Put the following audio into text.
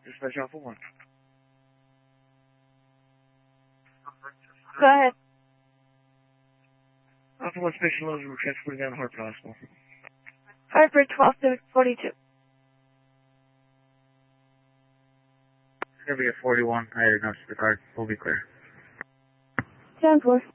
Dispatch Alpha 1. Go ahead. Alpha 1 station loads, we're transporting down to Hartford Hospital. Hartford 1242. It's going to be a 41. I noticed the card. We'll be clear. 10-4.